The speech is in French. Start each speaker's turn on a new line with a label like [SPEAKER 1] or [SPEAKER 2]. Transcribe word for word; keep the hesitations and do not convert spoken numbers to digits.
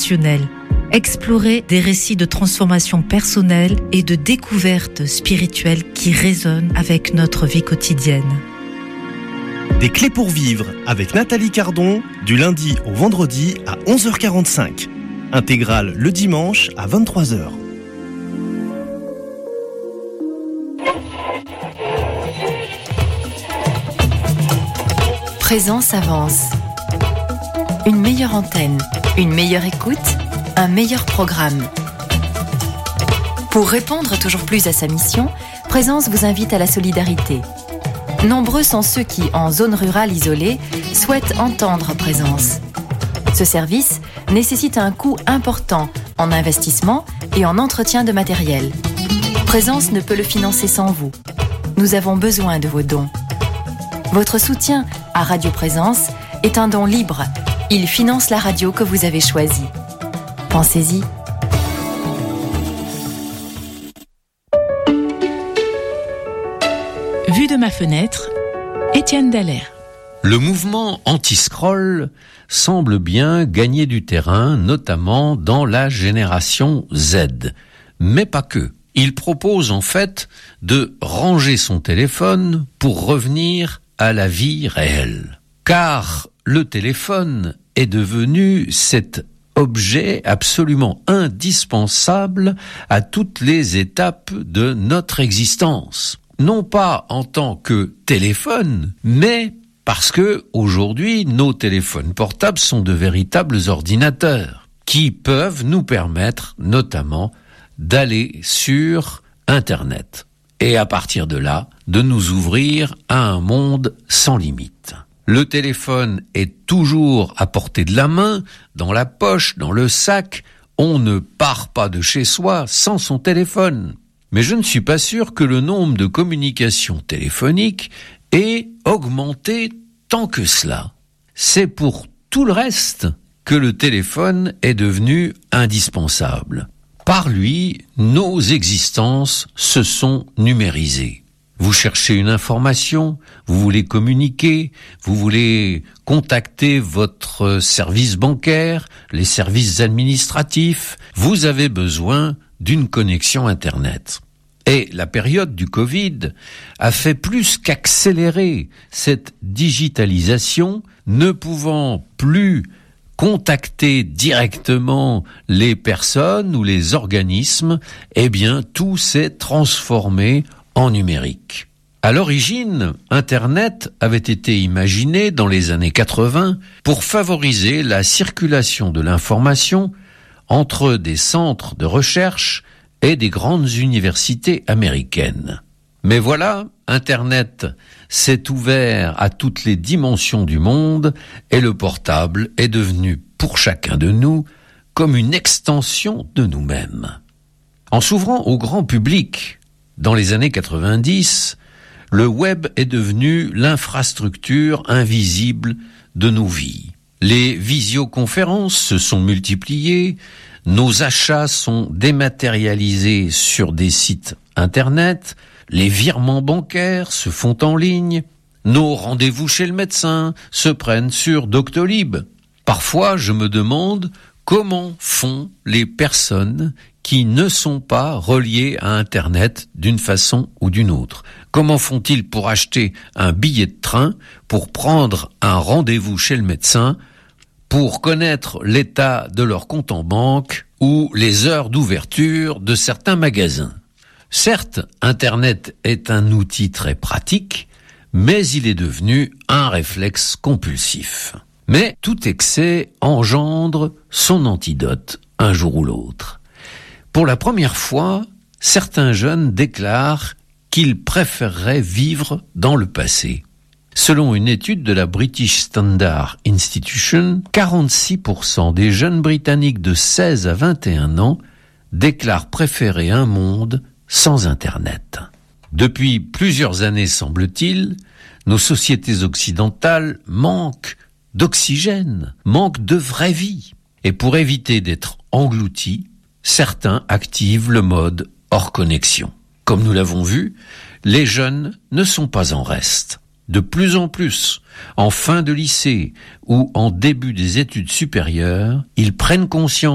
[SPEAKER 1] passionnelle. Explorer des récits de transformation personnelle et de découverte spirituelle qui résonnent avec notre vie quotidienne.
[SPEAKER 2] Des clés pour vivre avec Nathalie Cardon, du lundi au vendredi à onze heures quarante-cinq. Intégrale le dimanche à vingt-trois heures.
[SPEAKER 3] Présence avance. Une meilleure antenne, une meilleure écoute, un meilleur programme. Pour répondre toujours plus à sa mission, Présence vous invite à la solidarité. Nombreux sont ceux qui, en zone rurale isolée, souhaitent entendre Présence. Ce service nécessite un coût important en investissement et en entretien de matériel. Présence ne peut le financer sans vous. Nous avons besoin de vos dons. Votre soutien à Radio Présence est un don libre. Il finance la radio que vous avez choisie. Pensez-y.
[SPEAKER 4] Vue de ma fenêtre, Étienne Dallaire.
[SPEAKER 5] Le mouvement anti-scroll semble bien gagner du terrain, notamment dans la génération Z. Mais pas que. Il propose en fait de ranger son téléphone pour revenir à la vie réelle. Car le téléphone est devenu cet objet absolument indispensable à toutes les étapes de notre existence. Non pas en tant que téléphone, mais parce que aujourd'hui, nos téléphones portables sont de véritables ordinateurs qui peuvent nous permettre notamment d'aller sur Internet et à partir de là, de nous ouvrir à un monde sans limite. Le téléphone est toujours à portée de la main, dans la poche, dans le sac. On ne part pas de chez soi sans son téléphone. Mais je ne suis pas sûr que le nombre de communications téléphoniques ait augmenté tant que cela. C'est pour tout le reste que le téléphone est devenu indispensable. Par lui, nos existences se sont numérisées. Vous cherchez une information, vous voulez communiquer, vous voulez contacter votre service bancaire, les services administratifs, vous avez besoin d'une connexion Internet. Et la période du Covid a fait plus qu'accélérer cette digitalisation, ne pouvant plus contacter directement les personnes ou les organismes, eh bien tout s'est transformé en numérique. À l'origine, Internet avait été imaginé dans les années quatre-vingts pour favoriser la circulation de l'information entre des centres de recherche et des grandes universités américaines. Mais voilà, Internet s'est ouvert à toutes les dimensions du monde et le portable est devenu pour chacun de nous comme une extension de nous-mêmes. En s'ouvrant au grand public, dans les années quatre-vingt-dix, le web est devenu l'infrastructure invisible de nos vies. Les visioconférences se sont multipliées, nos achats sont dématérialisés sur des sites Internet, les virements bancaires se font en ligne, nos rendez-vous chez le médecin se prennent sur Doctolib. Parfois, je me demande comment font les personnes qui ne sont pas reliées à Internet d'une façon ou d'une autre. Comment font-ils pour acheter un billet de train, pour prendre un rendez-vous chez le médecin, pour connaître l'état de leur compte en banque ou les heures d'ouverture de certains magasins? Certes, Internet est un outil très pratique, mais il est devenu un réflexe compulsif. Mais tout excès engendre son antidote un jour ou l'autre. Pour la première fois, certains jeunes déclarent qu'ils préféreraient vivre dans le passé. Selon une étude de la British Standard Institution, quarante-six pour cent des jeunes Britanniques de seize à vingt et un ans déclarent préférer un monde sans Internet. Depuis plusieurs années, semble-t-il, nos sociétés occidentales manquent d'oxygène, manquent de vraie vie. Et pour éviter d'être engloutis, certains activent le mode hors connexion. Comme nous l'avons vu, les jeunes ne sont pas en reste. De plus en plus, en fin de lycée ou en début des études supérieures, ils prennent conscience